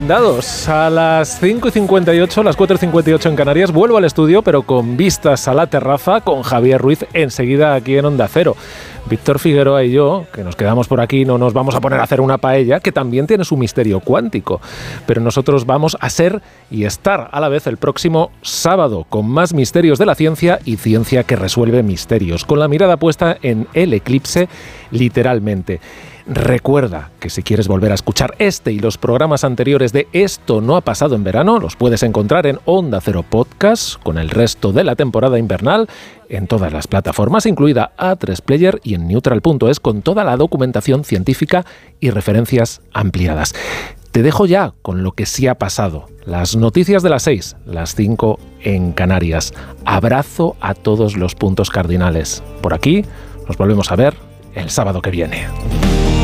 Dados a las 5:58, las 4:58 en Canarias, vuelvo al estudio, pero con vistas a la terraza, con Javier Ruiz enseguida aquí en Onda Cero. Víctor Figueroa y yo, que nos quedamos por aquí, no nos vamos a poner a hacer una paella, que también tiene su misterio cuántico. Pero nosotros vamos a ser y estar a la vez el próximo sábado, con más misterios de la ciencia y ciencia que resuelve misterios, con la mirada puesta en el eclipse, literalmente. Recuerda que si quieres volver a escuchar este y los programas anteriores de Esto no ha pasado en verano, los puedes encontrar en Onda Cero Podcast, con el resto de la temporada invernal, en todas las plataformas, incluida A3 Player, y en neutral.es, con toda la documentación científica y referencias ampliadas. Te dejo ya con lo que sí ha pasado. Las noticias de las 6, las 5 en Canarias. Abrazo a todos los puntos cardinales. Por aquí nos volvemos a ver el sábado que viene.